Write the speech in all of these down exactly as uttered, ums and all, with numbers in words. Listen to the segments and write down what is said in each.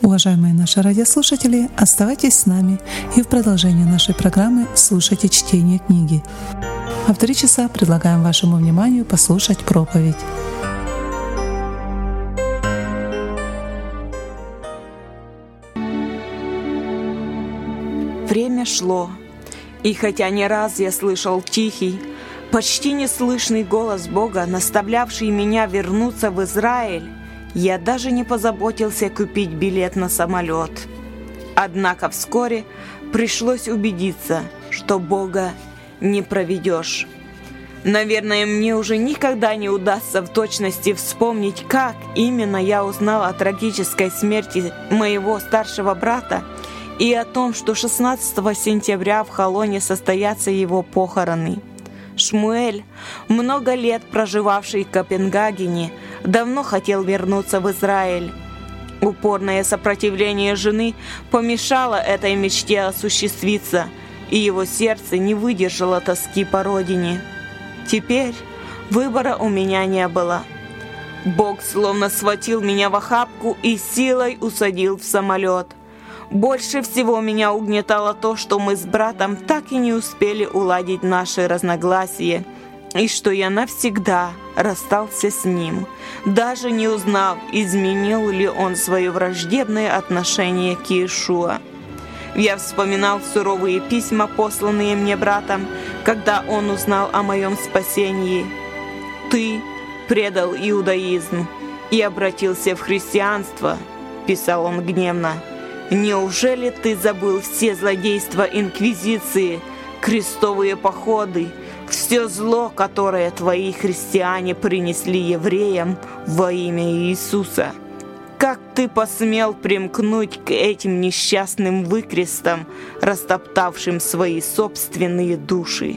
Уважаемые наши радиослушатели, оставайтесь с нами и в продолжении нашей программы слушайте чтение книги. А в три часа предлагаем вашему вниманию послушать проповедь. Время шло, и хотя не раз я слышал тихий, почти неслышный голос Бога, наставлявший меня вернуться в Израиль, я даже не позаботился купить билет на самолет. Однако вскоре пришлось убедиться, что Бога не проведешь. Наверное, мне уже никогда не удастся в точности вспомнить, как именно я узнал о трагической смерти моего старшего брата и о том, что шестнадцатого сентября в Холоне состоятся его похороны. Шмуэль, много лет проживавший в Копенгагене, давно хотел вернуться в Израиль. Упорное сопротивление жены помешало этой мечте осуществиться, и его сердце не выдержало тоски по родине. Теперь выбора у меня не было. Бог словно схватил меня в охапку и силой усадил в самолет. Больше всего меня угнетало то, что мы с братом так и не успели уладить наши разногласия, и что я навсегда расстался с ним, даже не узнав, изменил ли он свое враждебное отношение к Иешуа. Я вспоминал суровые письма, посланные мне братом, когда он узнал о моем спасении. «Ты предал иудаизм и обратился в христианство», — писал он гневно. «Неужели ты забыл все злодейства инквизиции, крестовые походы, все зло, которое твои христиане принесли евреям во имя Иисуса? Как ты посмел примкнуть к этим несчастным выкрестам, растоптавшим свои собственные души?»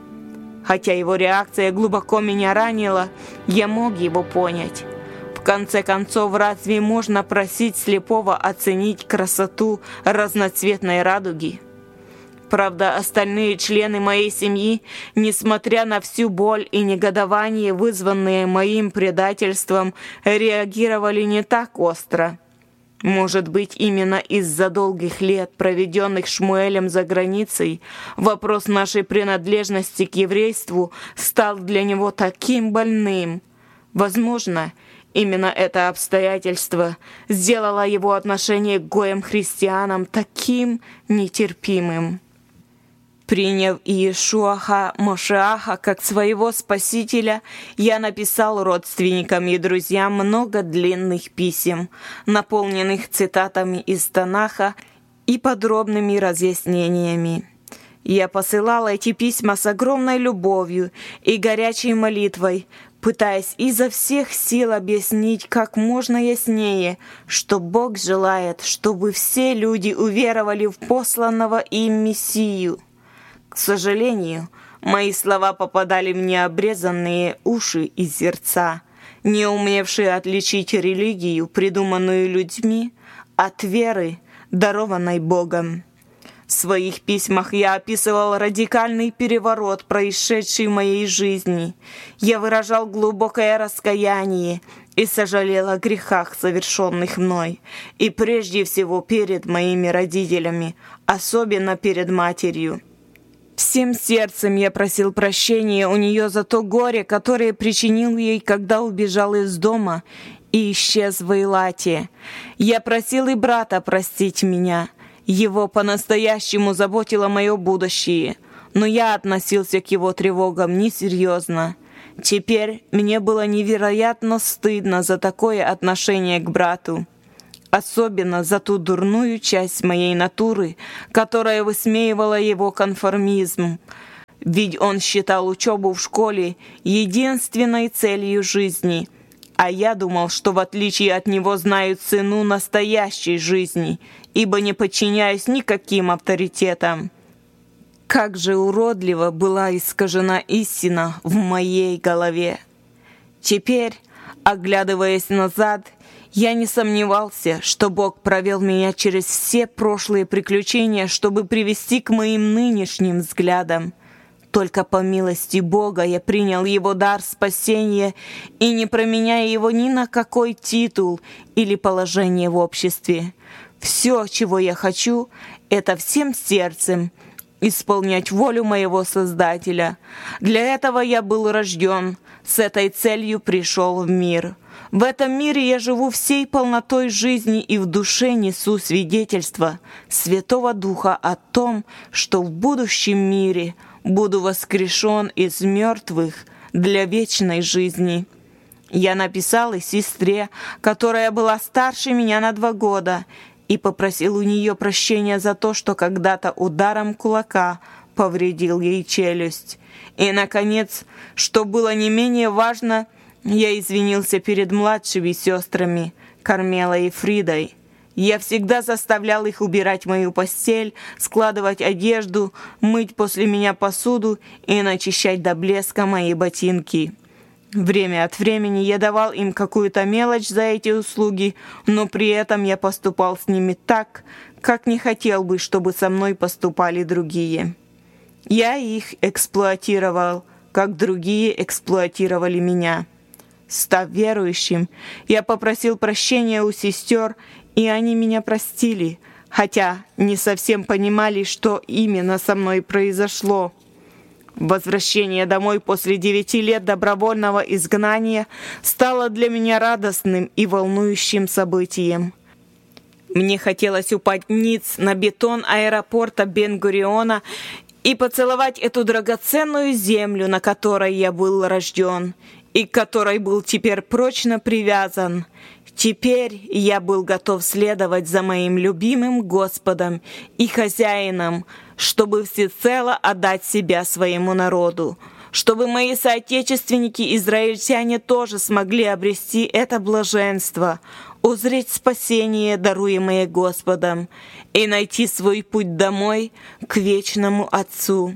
Хотя его реакция глубоко меня ранила, я мог его понять. В конце концов, разве можно просить слепого оценить красоту разноцветной радуги? Правда, остальные члены моей семьи, несмотря на всю боль и негодование, вызванные моим предательством, реагировали не так остро. Может быть, именно из-за долгих лет, проведенных Шмуэлем за границей, вопрос нашей принадлежности к еврейству стал для него таким больным. Возможно, именно это обстоятельство сделало его отношение к гоям-христианам таким нетерпимым. Приняв Иешуа ха-Машиаха как своего спасителя, я написал родственникам и друзьям много длинных писем, наполненных цитатами из Танаха и подробными разъяснениями. Я посылал эти письма с огромной любовью и горячей молитвой, пытаясь изо всех сил объяснить как можно яснее, что Бог желает, чтобы все люди уверовали в посланного им Мессию. К сожалению, мои слова попадали в необрезанные уши и сердца, не умевшие отличить религию, придуманную людьми, от веры, дарованной Богом. В своих письмах я описывал радикальный переворот, происшедший в моей жизни. Я выражал глубокое раскаяние и сожалел о грехах, совершенных мной, и прежде всего перед моими родителями, особенно перед матерью. Всем сердцем я просил прощения у нее за то горе, которое причинил ей, когда убежал из дома и исчез в Эйлате. Я просил и брата простить меня. Его по-настоящему заботило мое будущее, но я относился к его тревогам несерьезно. Теперь мне было невероятно стыдно за такое отношение к брату. Особенно за ту дурную часть моей натуры, которая высмеивала его конформизм. Ведь он считал учебу в школе единственной целью жизни, а я думал, что в отличие от него знаю цену настоящей жизни, ибо не подчиняюсь никаким авторитетам. Как же уродливо была искажена истина в моей голове. Теперь, оглядываясь назад, я не сомневался, что Бог провел меня через все прошлые приключения, чтобы привести к моим нынешним взглядам. Только по милости Бога я принял Его дар спасения и не променяя его ни на какой титул или положение в обществе. Все, чего я хочу, это всем сердцем исполнять волю моего Создателя. Для этого я был рожден, с этой целью пришел в мир. В этом мире я живу всей полнотой жизни и в душе несу свидетельство Святого Духа о том, что в будущем мире буду воскрешен из мертвых для вечной жизни. Я написал и сестре, которая была старше меня на два года, и попросил у нее прощения за то, что когда-то ударом кулака повредил ей челюсть. И, наконец, что было не менее важно, я извинился перед младшими сестрами, Кармелой и Фридой. Я всегда заставлял их убирать мою постель, складывать одежду, мыть после меня посуду и начищать до блеска мои ботинки. Время от времени я давал им какую-то мелочь за эти услуги, но при этом я поступал с ними так, как не хотел бы, чтобы со мной поступали другие. Я их эксплуатировал, как другие эксплуатировали меня. Став верующим, я попросил прощения у сестер, и они меня простили, хотя не совсем понимали, что именно со мной произошло. Возвращение домой после девяти лет добровольного изгнания стало для меня радостным и волнующим событием. Мне хотелось упасть ниц на бетон аэропорта Бен-Гуриона и поцеловать эту драгоценную землю, на которой я был рожден, и к которой был теперь прочно привязан. Теперь я был готов следовать за моим любимым Господом и Хозяином, чтобы всецело отдать себя своему народу, чтобы мои соотечественники-израильтяне тоже смогли обрести это блаженство, узреть спасение, даруемое Господом, и найти свой путь домой к вечному Отцу.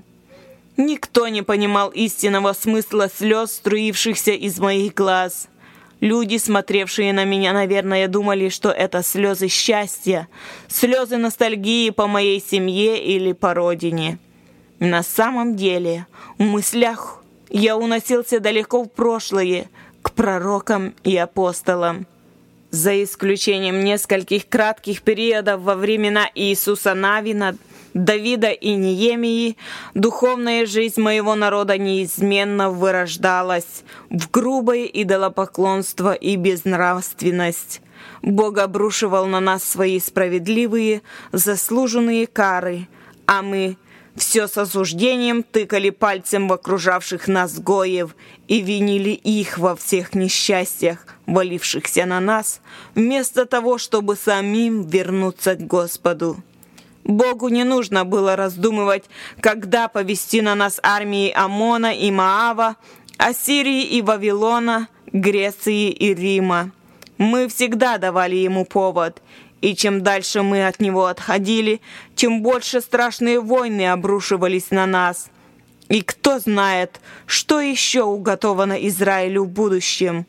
Никто не понимал истинного смысла слез, струившихся из моих глаз. Люди, смотревшие на меня, наверное, думали, что это слезы счастья, слезы ностальгии по моей семье или по родине. На самом деле, в мыслях я уносился далеко в прошлое, к пророкам и апостолам. За исключением нескольких кратких периодов во времена Иисуса Навина, Давида и Неемии, духовная жизнь моего народа неизменно вырождалась в грубое идолопоклонство и безнравственность. Бог обрушивал на нас свои справедливые, заслуженные кары, а мы все с осуждением тыкали пальцем в окружавших нас гоев и винили их во всех несчастьях, валившихся на нас, вместо того, чтобы самим вернуться к Господу. Богу не нужно было раздумывать, когда повести на нас армии Амона и Моава, Ассирии и Вавилона, Греции и Рима. Мы всегда давали ему повод, и чем дальше мы от него отходили, тем больше страшные войны обрушивались на нас. И кто знает, что еще уготовано Израилю в будущем.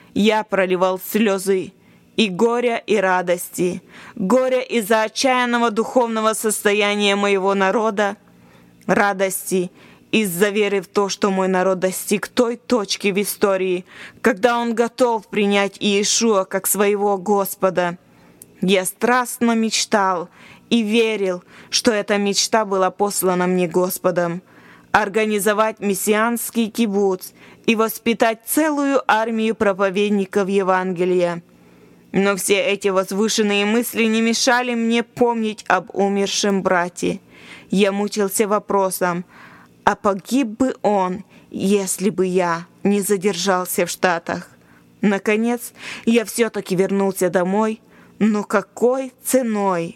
Я проливал слезы и горя, и радости, горя из-за отчаянного духовного состояния моего народа, радости из-за веры в то, что мой народ достиг той точки в истории, когда он готов принять Иешуа как своего Господа. Я страстно мечтал и верил, что эта мечта была послана мне Господом — организовать мессианский кибуц и воспитать целую армию проповедников Евангелия. Но все эти возвышенные мысли не мешали мне помнить об умершем брате. Я мучился вопросом, а погиб бы он, если бы я не задержался в Штатах? Наконец, я все-таки вернулся домой, но какой ценой?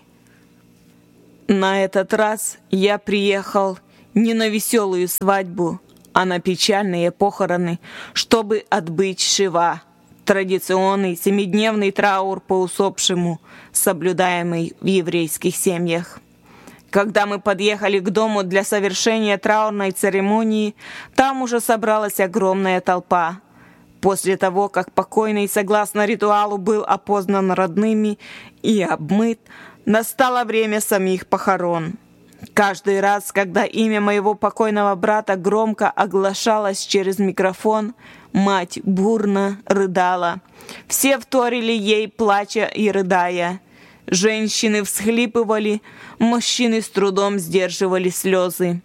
На этот раз я приехал не на веселую свадьбу, а на печальные похороны, чтобы отбыть Шива, традиционный семидневный траур по усопшему, соблюдаемый в еврейских семьях. Когда мы подъехали к дому для совершения траурной церемонии, там уже собралась огромная толпа. После того, как покойный, согласно ритуалу, был опознан родными и обмыт, настало время самих похорон. Каждый раз, когда имя моего покойного брата громко оглашалось через микрофон, мать бурно рыдала. Все вторили ей, плача и рыдая. Женщины всхлипывали, мужчины с трудом сдерживали слезы.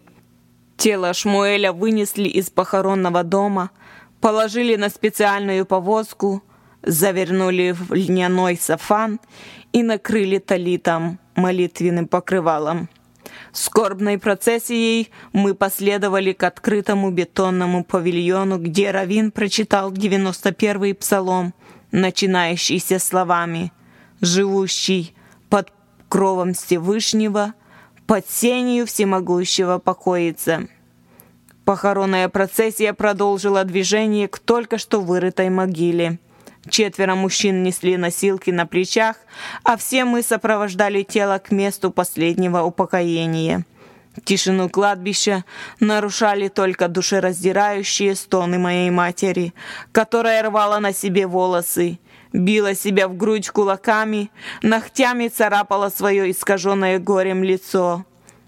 Тело Шмуэля вынесли из похоронного дома, положили на специальную повозку, завернули в льняной сафан и накрыли талитом, молитвенным покрывалом. Скорбной процессией мы последовали к открытому бетонному павильону, где раввин прочитал девяносто первый псалом, начинающийся словами: «Живущий под кровом Всевышнего, под сенью всемогущего покоится». Похоронная процессия продолжила движение к только что вырытой могиле. Четверо мужчин несли носилки на плечах, а все мы сопровождали тело к месту последнего упокоения. Тишину кладбища нарушали только душераздирающие стоны моей матери, которая рвала на себе волосы, била себя в грудь кулаками, ногтями царапала свое искаженное горем лицо.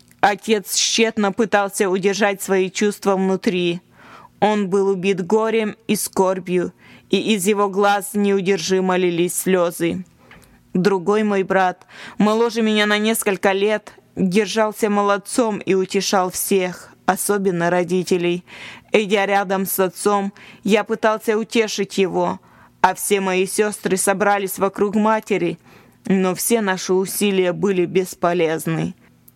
Отец тщетно пытался удержать свои чувства внутри. Он был убит горем и скорбью, и из его глаз неудержимо лились слезы. Другой мой брат, моложе меня на несколько лет, держался молодцом и утешал всех, особенно родителей. Идя рядом с отцом, я пытался утешить его, а все мои сестры собрались вокруг матери, но все наши усилия были бесполезны.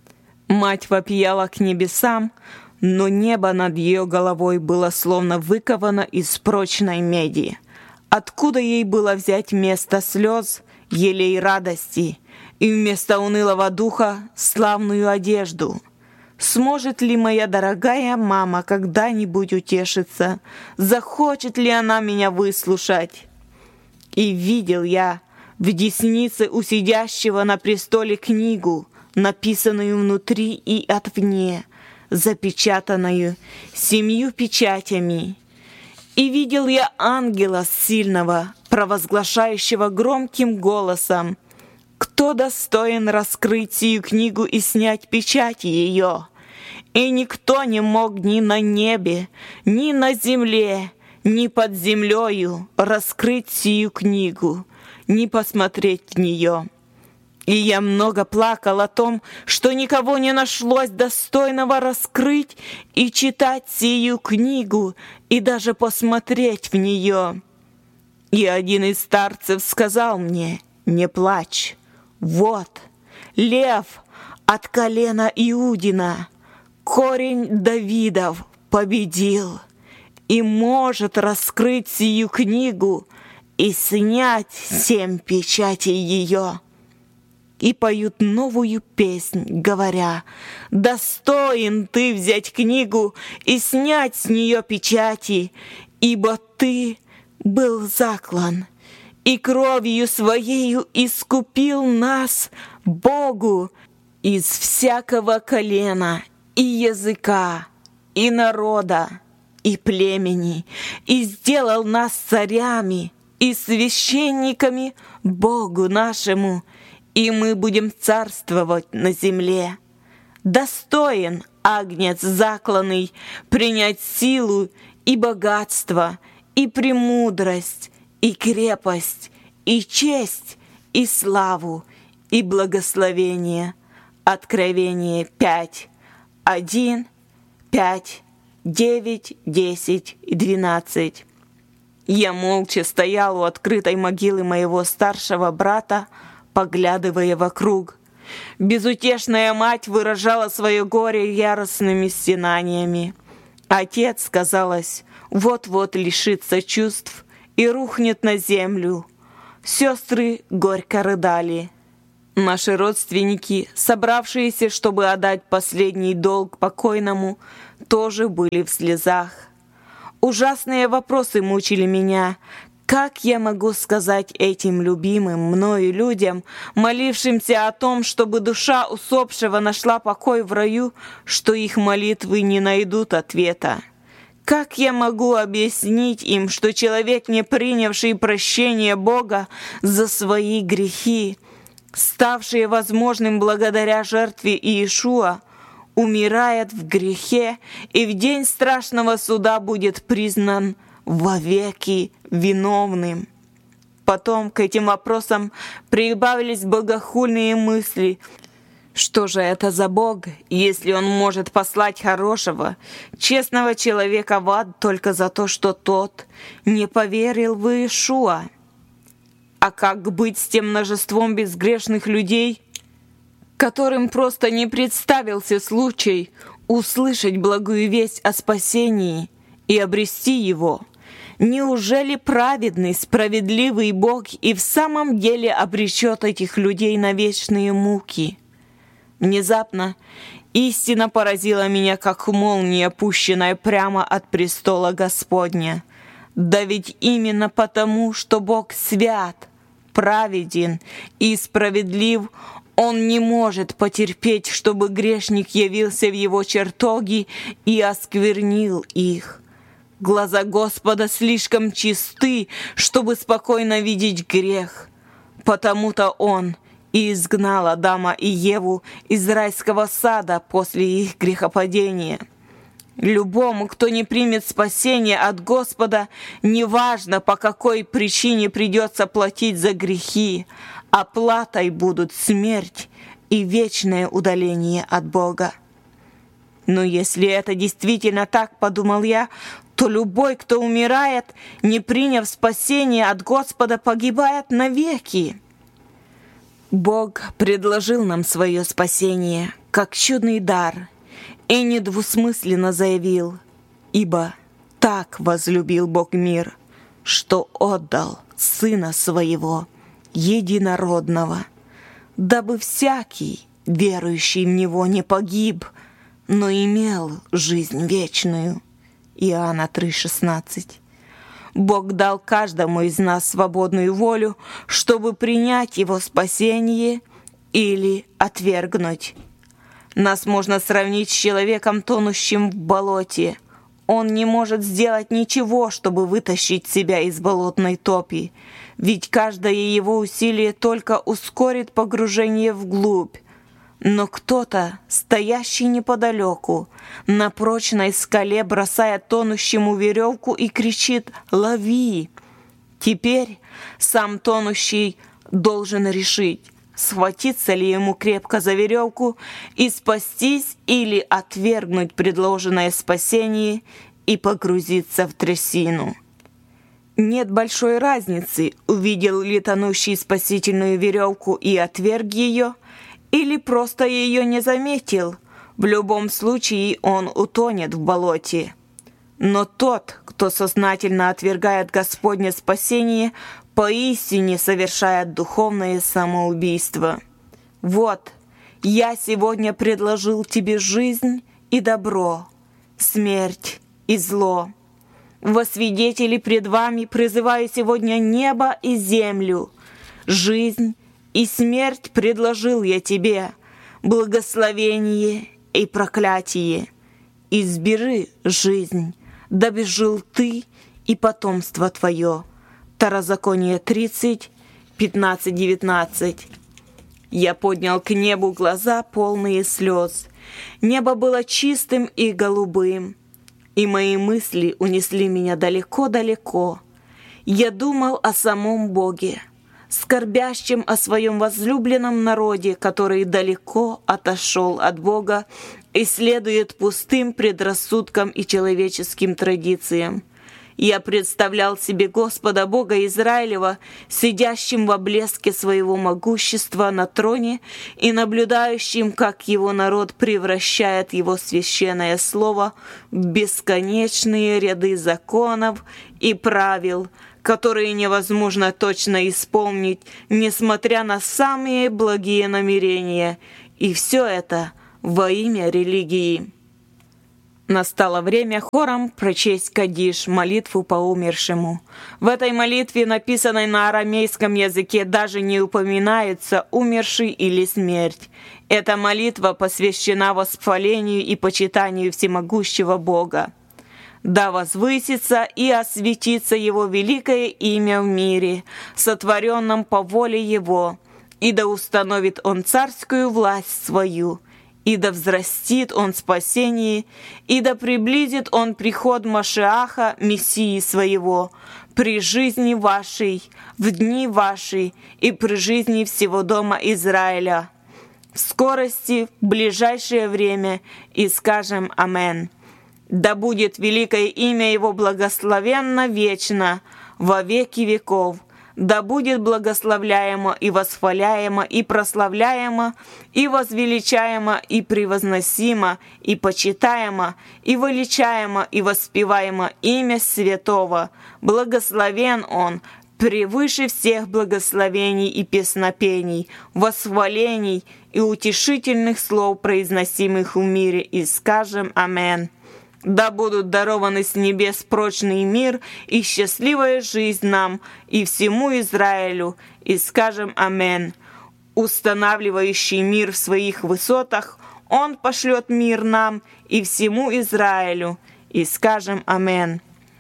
Мать вопияла к небесам, но небо над ее головой было словно выковано из прочной меди. Откуда ей было взять вместо слез елей радости и вместо унылого духа славную одежду? Сможет ли моя дорогая мама когда-нибудь утешиться? Захочет ли она меня выслушать? И видел я в деснице у сидящего на престоле книгу, написанную внутри и отвне, запечатанную семью печатями. И видел я ангела сильного, провозглашающего громким голосом: «Кто достоин раскрыть сию книгу и снять печать ее?» И никто не мог ни на небе, ни на земле, ни под землею раскрыть сию книгу, ни посмотреть в нее. И я много плакал о том, что никого не нашлось достойного раскрыть и читать сию книгу, и даже посмотреть в нее. И один из старцев сказал мне: «Не плачь, вот, лев от колена Иудина, корень Давидов, победил и может раскрыть сию книгу и снять семь печатей ее». И поют новую песнь, говоря: «Достоин ты взять книгу и снять с нее печати, ибо ты был заклан, и кровью своею искупил нас, Богу, из всякого колена и языка, и народа, и племени, и сделал нас царями и священниками Богу нашему, и мы будем царствовать на земле. Достоин агнец закланный принять силу и богатство, и премудрость, и крепость, и честь, и славу, и благословение». Откровение пять, один, пять, девять, десять и двенадцать. Я молча стоял у открытой могилы моего старшего брата, поглядывая вокруг. Безутешная мать выражала свое горе яростными стенаниями. Отец, казалось, вот-вот лишится чувств и рухнет на землю. Сестры горько рыдали. Наши родственники, собравшиеся, чтобы отдать последний долг покойному, тоже были в слезах. Ужасные вопросы мучили меня. Как я могу сказать этим любимым мною людям, молившимся о том, чтобы душа усопшего нашла покой в раю, что их молитвы не найдут ответа? Как я могу объяснить им, что человек, не принявший прощения Бога за свои грехи, ставшие возможным благодаря жертве Иешуа, умирает в грехе и в день страшного суда будет признан вовеки виновным. Потом к этим вопросам прибавились богохульные мысли. Что же это за Бог, если Он может послать хорошего, честного человека в ад только за то, что тот не поверил в Иешуа? А как быть с тем множеством безгрешных людей, которым просто не представился случай услышать благую весть о спасении и обрести его? Неужели праведный, справедливый Бог и в самом деле обречет этих людей на вечные муки? Внезапно истина поразила меня, как молния, пущенная прямо от престола Господня. Да ведь именно потому, что Бог свят, праведен и справедлив, Он не может потерпеть, чтобы грешник явился в Его чертоги и осквернил их. Глаза Господа слишком чисты, чтобы спокойно видеть грех. Потому-то Он и изгнал Адама и Еву из райского сада после их грехопадения. Любому, кто не примет спасение от Господа, неважно, по какой причине придется платить за грехи, оплатой будут смерть и вечное удаление от Бога. Но если это действительно так, подумал я, то любой, кто умирает, не приняв спасение от Господа, погибает навеки. Бог предложил нам свое спасение, как чудный дар, и недвусмысленно заявил: «Ибо так возлюбил Бог мир, что отдал Сына Своего, Единородного, дабы всякий, верующий в Него, не погиб, но имел жизнь вечную». Иоанна три шестнадцать. Бог дал каждому из нас свободную волю, чтобы принять Его спасение или отвергнуть. Нас можно сравнить с человеком, тонущим в болоте. Он не может сделать ничего, чтобы вытащить себя из болотной топи, ведь каждое его усилие только ускорит погружение вглубь. Но кто-то, стоящий неподалеку, на прочной скале бросает тонущему веревку и кричит: «Лови!». Теперь сам тонущий должен решить, схватиться ли ему крепко за веревку и спастись, или отвергнуть предложенное спасение и погрузиться в трясину. Нет большой разницы, увидел ли тонущий спасительную веревку и отверг ее, или просто ее не заметил. В любом случае он утонет в болоте. Но тот, кто сознательно отвергает Господне спасение, поистине совершает духовное самоубийство. Вот, я сегодня предложил тебе жизнь и добро, смерть и зло. Во свидетели пред вами призываю сегодня небо и землю. Жизнь и смерть предложил я тебе, благословение и проклятие. Избери жизнь, дабы жил ты и потомство твое. Второзаконие тридцать, пятнадцать девятнадцать. Я поднял к небу глаза, полные слез. Небо было чистым и голубым, и мои мысли унесли меня далеко-далеко. Я думал о самом Боге, скорбящем о своем возлюбленном народе, который далеко отошел от Бога и следует пустым предрассудкам и человеческим традициям. Я представлял себе Господа Бога Израилева, сидящим во блеске своего могущества на троне и наблюдающим, как его народ превращает его священное слово в бесконечные ряды законов и правил, которые невозможно точно исполнить, несмотря на самые благие намерения. И все это во имя религии. Настало время хором прочесть Кадиш, молитву по умершему. В этой молитве, написанной на арамейском языке, даже не упоминается умерший или смерть. Эта молитва посвящена восхвалению и почитанию всемогущего Бога. Да возвысится и осветится Его великое имя в мире, сотворенном по воле Его, и да установит Он царскую власть свою, и да взрастит он спасение, и да приблизит он приход Машиаха, Мессии своего, при жизни вашей, в дни вашей и при жизни всего дома Израиля, в скорости, в ближайшее время, и скажем Амен. Да будет великое имя Его благословенно вечно, во веки веков. Да будет благословляемо и восхваляемо, и прославляемо, и возвеличаемо, и превозносимо, и почитаемо, и величаемо, и воспеваемо имя Святого. Благословен Он превыше всех благословений и песнопений, восхвалений и утешительных слов, произносимых в мире, и скажем Амен. Да будут дарованы с небес прочный мир и счастливая жизнь нам и всему Израилю, и скажем Амен. Устанавливающий мир в своих высотах, Он пошлет мир нам и всему Израилю, и скажем Амен.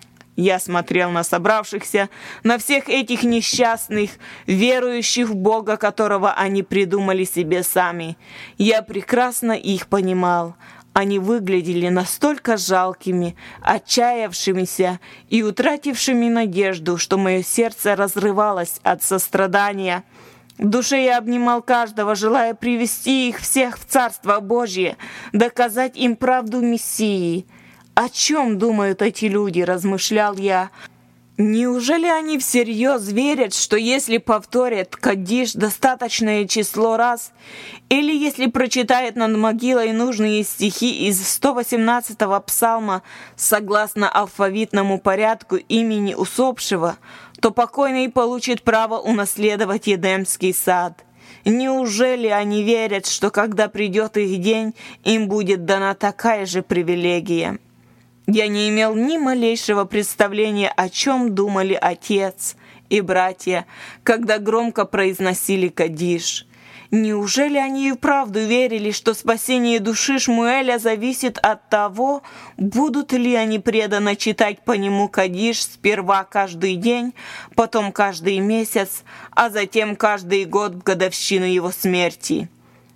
Я смотрел на собравшихся, на всех этих несчастных, верующих в Бога, которого они придумали себе сами. Я прекрасно их понимал. Они выглядели настолько жалкими, отчаявшимися и утратившими надежду, что мое сердце разрывалось от сострадания. В душе я обнимал каждого, желая привести их всех в Царство Божье, доказать им правду Мессии. О чем думают эти люди, размышлял я. Неужели они всерьез верят, что если повторят Кадиш достаточное число раз, или если прочитают над могилой нужные стихи из сто восемнадцатого псалма согласно алфавитному порядку имени усопшего, то покойный получит право унаследовать Едемский сад? Неужели они верят, что когда придет их день, им будет дана такая же привилегия? Я не имел ни малейшего представления, о чем думали отец и братья, когда громко произносили Кадиш. Неужели они и вправду верили, что спасение души Шмуэля зависит от того, будут ли они преданно читать по нему Кадиш сперва каждый день, потом каждый месяц, а затем каждый год в годовщину его смерти?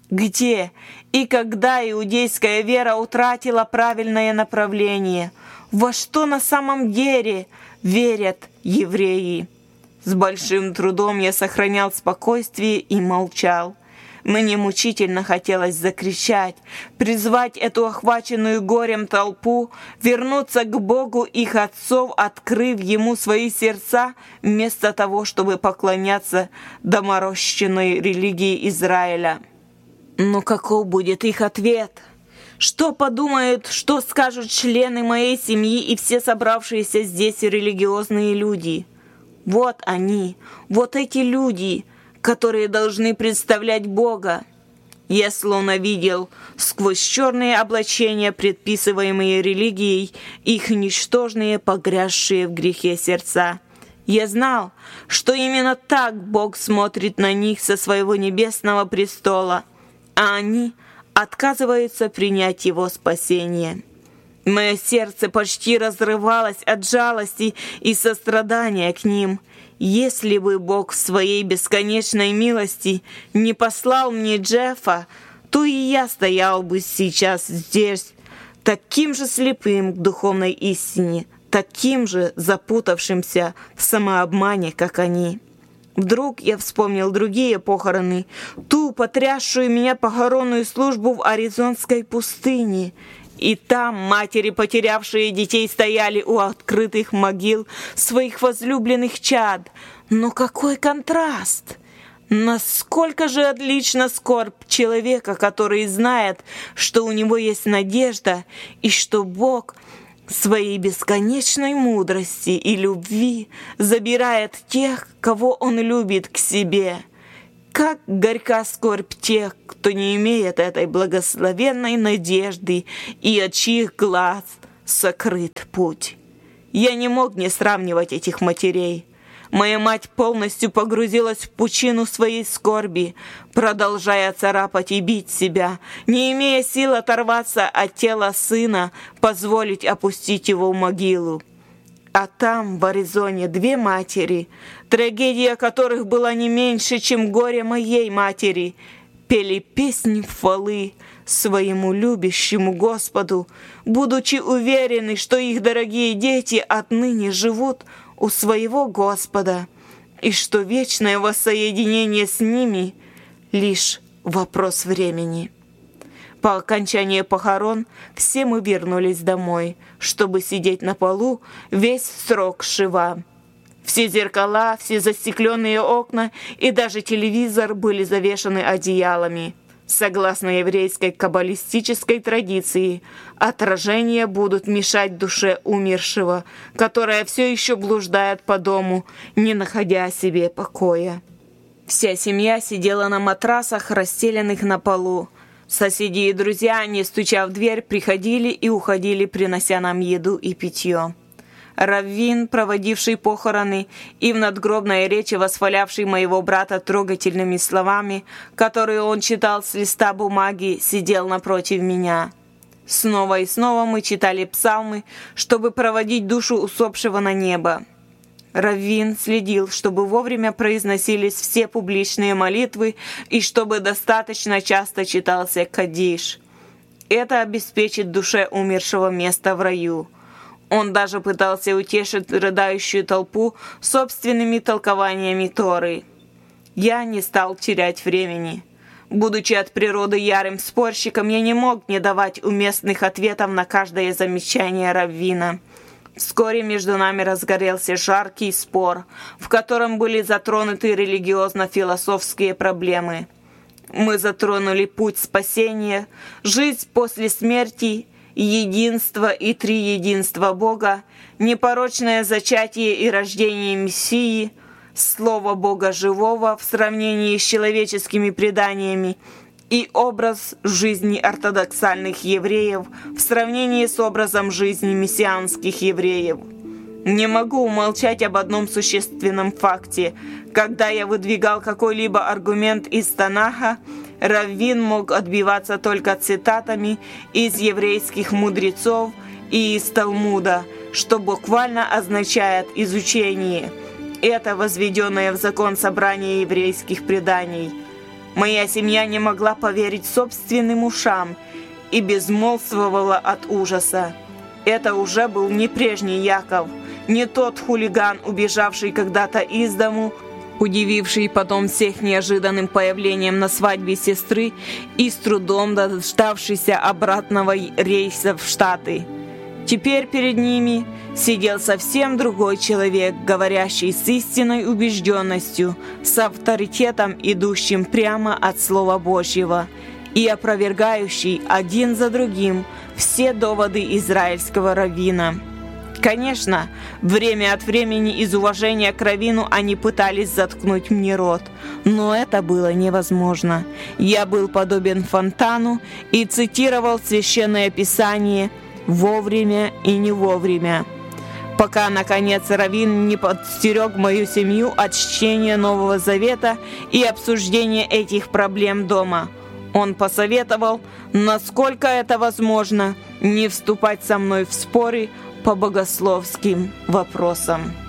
Где и когда иудейская вера утратила правильное направление? Во что на самом деле верят евреи? С большим трудом я сохранял спокойствие и молчал. Мне мучительно хотелось закричать, призвать эту охваченную горем толпу, вернуться к Богу их отцов, открыв Ему свои сердца, вместо того, чтобы поклоняться доморощенной религии Израиля. Но каков будет их ответ? Что подумают, что скажут члены моей семьи и все собравшиеся здесь религиозные люди? Вот они, вот эти люди, которые должны представлять Бога. Я словно видел сквозь черные облачения, предписываемые религией, их ничтожные, погрязшие в грехе сердца. Я знал, что именно так Бог смотрит на них со своего небесного престола, а они отказываются принять Его спасение. Мое сердце почти разрывалось от жалости и сострадания к ним. Если бы Бог в своей бесконечной милости не послал мне Джеффа, то и я стоял бы сейчас здесь, таким же слепым к духовной истине, таким же запутавшимся в самообмане, как они. Вдруг я вспомнил другие похороны, ту потрясшую меня похоронную службу в Аризонской пустыне. И там матери, потерявшие детей, стояли у открытых могил своих возлюбленных чад. Но какой контраст! Насколько же отлична скорбь человека, который знает, что у него есть надежда, и что Бог своей бесконечной мудрости и любви забирает тех, кого Он любит, к себе. Как горька скорбь тех, кто не имеет этой благословенной надежды и от чьих глаз сокрыт путь. Я не мог не сравнивать этих матерей. Моя мать полностью погрузилась в пучину своей скорби, продолжая царапать и бить себя, не имея сил оторваться от тела сына, позволить опустить его в могилу. А там, в Аризоне, две матери, трагедия которых была не меньше, чем горе моей матери, пели песни хвалы, своему любящему Господу, будучи уверены, что их дорогие дети отныне живут у своего Господа, и что вечное воссоединение с ними — лишь вопрос времени. По окончании похорон все мы вернулись домой, чтобы сидеть на полу весь срок Шива. Все зеркала, все застекленные окна и даже телевизор были завешаны одеялами. Согласно еврейской каббалистической традиции, отражения будут мешать душе умершего, которая все еще блуждает по дому, не находя себе покоя. Вся семья сидела на матрасах, расстеленных на полу. Соседи и друзья, не стуча в дверь, приходили и уходили, принося нам еду и питье. Раввин, проводивший похороны и в надгробной речи восхвалявший моего брата трогательными словами, которые он читал с листа бумаги, сидел напротив меня. Снова и снова мы читали псалмы, чтобы проводить душу усопшего на небо. Раввин следил, чтобы вовремя произносились все публичные молитвы и чтобы достаточно часто читался Кадиш. Это обеспечит душе умершего место в раю. Он даже пытался утешить рыдающую толпу собственными толкованиями Торы. Я не стал терять времени. Будучи от природы ярым спорщиком, я не мог не давать уместных ответов на каждое замечание раввина. Вскоре между нами разгорелся жаркий спор, в котором были затронуты религиозно-философские проблемы. Мы затронули путь спасения, жизнь после смерти, единство и триединство Бога, непорочное зачатие и рождение Мессии, слово Бога живого в сравнении с человеческими преданиями и образ жизни ортодоксальных евреев в сравнении с образом жизни мессианских евреев. Не могу умолчать об одном существенном факте. Когда я выдвигал какой-либо аргумент из Танаха, раввин мог отбиваться только цитатами из еврейских мудрецов и из Талмуда, что буквально означает «изучение». Это возведенное в закон собрание еврейских преданий. Моя семья не могла поверить собственным ушам и безмолвствовала от ужаса. Это уже был не прежний Яков, не тот хулиган, убежавший когда-то из дому, удививший потом всех неожиданным появлением на свадьбе сестры и с трудом дождавшийся обратного рейса в Штаты. Теперь перед ними сидел совсем другой человек, говорящий с истинной убежденностью, с авторитетом, идущим прямо от Слова Божьего, и опровергающий один за другим все доводы израильского раввина. Конечно, время от времени из уважения к раввину они пытались заткнуть мне рот, но это было невозможно. Я был подобен фонтану и цитировал Священное Писание вовремя и не вовремя, пока, наконец, раввин не подстерег мою семью от чтения Нового Завета и обсуждения этих проблем дома. Он посоветовал, насколько это возможно, не вступать со мной в споры по богословским вопросам.